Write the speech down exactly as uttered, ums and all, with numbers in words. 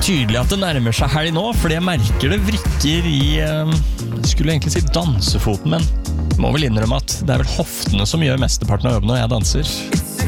tydelig at det nærmer seg helg nå, fordi jeg merker det vrikker i, eh, jeg skulle egentlig si dansefoten, men må vel innrømme at det er vel hoftene som gjør mesteparten av jobben når jeg danser.